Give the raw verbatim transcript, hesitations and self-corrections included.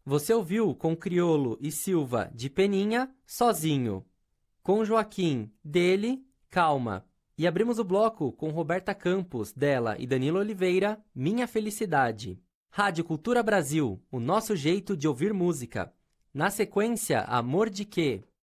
Você ouviu com Criolo e Silva de Peninha, Sozinho. Com Joaquim, dele, Calma. E abrimos o bloco com Roberta Campos, dela e Danilo Oliveira, Minha Felicidade. Rádio Cultura Brasil, o nosso jeito de ouvir música. Na sequência, Amor de Quê?